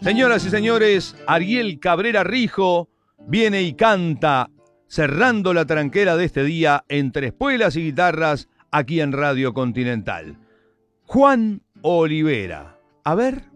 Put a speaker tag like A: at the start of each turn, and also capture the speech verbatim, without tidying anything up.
A: Señoras y señores, Ariel Cabrera Rijo viene y canta, cerrando la tranquera de este día entre espuelas y guitarras aquí en Radio Continental. Juan Olivera. A ver...